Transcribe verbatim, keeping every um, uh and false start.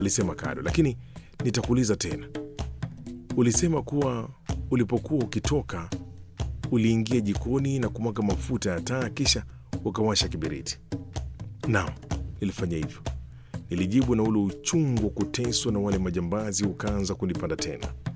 alisema Kado. Lakini nitakuuliza tena, ulisema kuwa ulipokuwa ukitoka uliingia jikoni na kumwaga mafuta ya taa kisha ukawasha kibiriti. Naam, nilifanya hivyo, nilijibu, na ule uchungu wa kuteswa na wale majambazi ukaanza kunipanda tena.